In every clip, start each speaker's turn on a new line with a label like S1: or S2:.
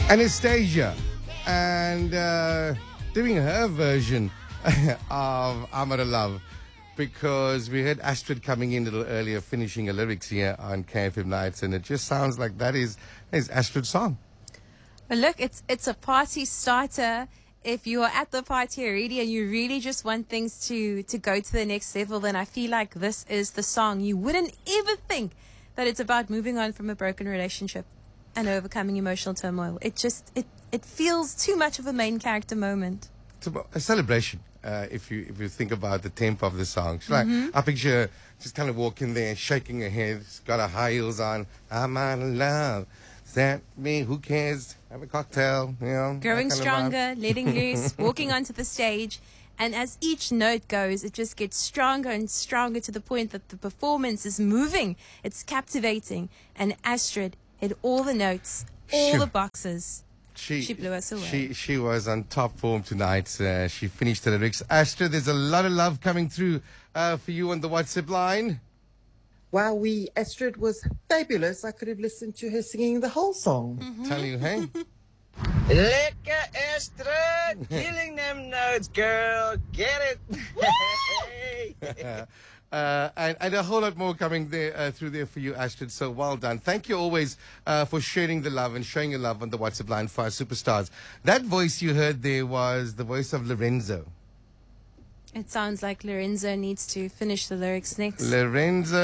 S1: Anastasia, and doing her version of I'm Out of Love, because we heard Astrid coming in a little earlier, finishing her lyrics here on KFM Nights, and it just sounds like that is Astrid's song.
S2: But look, it's a party starter. If you're at the party already and you really just want things to go to the next level, then I feel like this is the song. You wouldn't ever think that it's about moving on from a broken relationship and overcoming emotional turmoil. It feels too much of a main character moment.
S1: It's about a celebration. If you think about the tempo of the song, she's like, I picture she's kind of walking there, shaking her head. She's got her high heels on. I'm out of love. Is that me? Who cares? Have a cocktail, you know.
S2: Growing stronger, letting loose, walking onto the stage. And as each note goes, it just gets stronger and stronger to the point that the performance is moving. It's captivating. And Astrid hit all the notes, all the boxes. She blew us away.
S1: She was on top form tonight. She finished the lyrics. Astrid, there's a lot of love coming through for you on the WhatsApp line.
S3: Wow, Astrid was fabulous. I could have listened to her singing the whole song.
S1: Tell you, hey?
S4: Lekker Astrid, killing them notes, girl. Get it?
S1: And a whole lot more coming there through there for you, Astrid. So well done. Thank you always for sharing the love and showing your love on the WhatsApp line for our superstars. That voice you heard there was the voice of Lorenzo.
S2: It sounds like Lorenzo needs to finish the lyrics next.
S1: Lorenzo.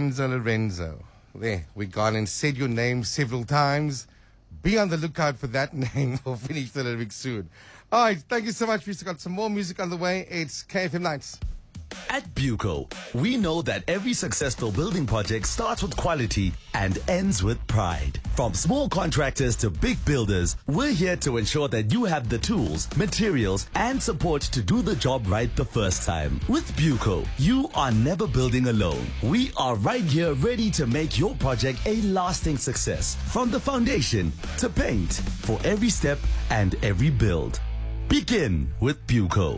S1: There, we gone and said your name several times. Be on the lookout for that name. We'll finish the lyrics soon. All right, thank you so much. We've got some more music on the way. It's KFM Nights.
S5: At Buco, we know that every successful building project starts with quality and ends with pride. From small contractors to big builders, we're here to ensure that you have the tools, materials, and support to do the job right the first time. With Buco, you are never building alone. We are right here ready to make your project a lasting success. From the foundation to paint, for every step and every build. Begin with Buco.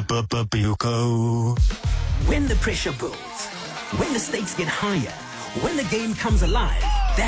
S6: Buco.
S7: When the pressure builds, when the stakes get higher, when the game comes alive,